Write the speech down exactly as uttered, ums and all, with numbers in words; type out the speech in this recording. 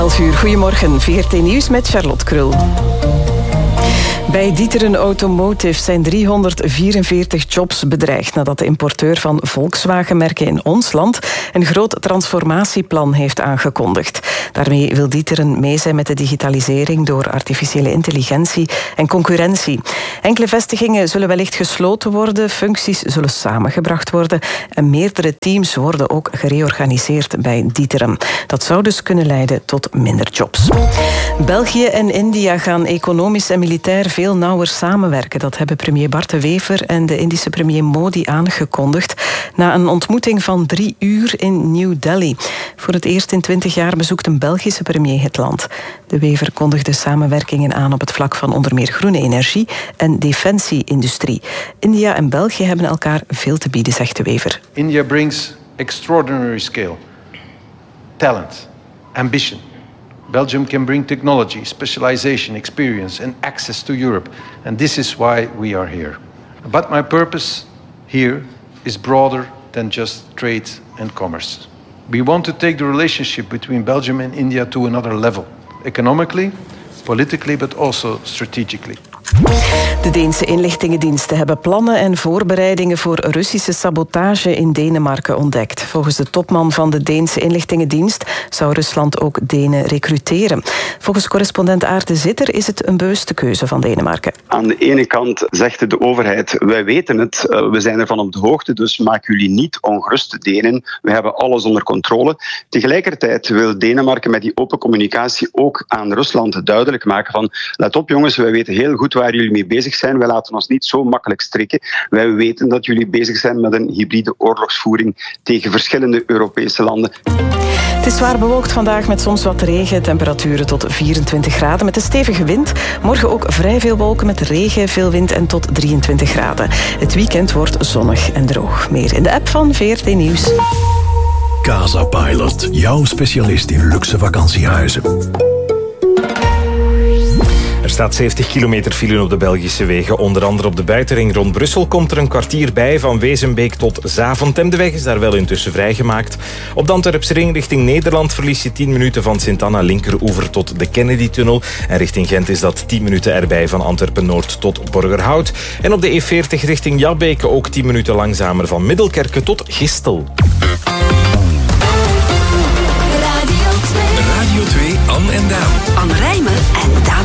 elf uur, goedemorgen. V R T Nieuws met Charlotte Krul. Bij D'Ieteren Automotive zijn driehonderdvierenveertig jobs bedreigd nadat de importeur van Volkswagen-merken in ons land een groot transformatieplan heeft aangekondigd. Daarmee wil D'Ieteren mee zijn met de digitalisering door artificiële intelligentie en concurrentie. Enkele vestigingen zullen wellicht gesloten worden, functies zullen samengebracht worden en meerdere teams worden ook gereorganiseerd bij D'Ieteren. Dat zou dus kunnen leiden tot minder jobs. België en India gaan economisch en militair veel nauwer samenwerken. Dat hebben premier Bart de Wever en de Indische premier Modi aangekondigd na een ontmoeting van drie uur in New Delhi. Voor het eerst in twintig jaar bezoekt een Belgische premier het land. De Wever kondigde samenwerkingen aan op het vlak van onder meer groene energie en defensie-industrie. India en België hebben elkaar veel te bieden, zegt de Wever. India brings extraordinary scale, talent, ambition. Belgium can bring technology, specialization, experience and access to Europe. And this is why we are here. But my purpose here is broader than just trade and commerce. We want to take the relationship between Belgium and India to another level. Economically, politically, but also strategically. De Deense inlichtingendiensten hebben plannen en voorbereidingen voor Russische sabotage in Denemarken ontdekt. Volgens de topman van de Deense inlichtingendienst zou Rusland ook Denen recruteren. Volgens correspondent Aarte Zitter is het een bewuste keuze van Denemarken. Aan de ene kant zegt de overheid, wij weten het, we zijn ervan op de hoogte, dus maak jullie niet ongerust, Denen. We hebben alles onder controle. Tegelijkertijd wil Denemarken met die open communicatie ook aan Rusland duidelijk maken van, let op jongens, wij weten heel goed waar jullie mee bezig zijn. Wij laten ons niet zo makkelijk strikken. Wij weten dat jullie bezig zijn met een hybride oorlogsvoering tegen verschillende Europese landen. Het is zwaar bewolkt vandaag met soms wat regen. Temperaturen tot vierentwintig graden met een stevige wind. Morgen ook vrij veel wolken met regen, veel wind en tot drieëntwintig graden. Het weekend wordt zonnig en droog. Meer in de app van V R T Nieuws. Casa Pilot, jouw specialist in luxe vakantiehuizen. Er staat zeventig kilometer file op de Belgische wegen. Onder andere op de buitenring rond Brussel komt er een kwartier bij. Van Wezenbeek tot Zaventem. De weg is daar wel intussen vrijgemaakt. Op de Antwerpse ring richting Nederland verlies je tien minuten van Sint-Anna linkeroever tot de Kennedy-tunnel. En richting Gent is dat tien minuten erbij van Antwerpen-Noord tot Borgerhout. En op de E veertig richting Jabbeke ook tien minuten langzamer van Middelkerke tot Gistel. Radio twee, Anne en Daan. Anne Rijmen en Daan.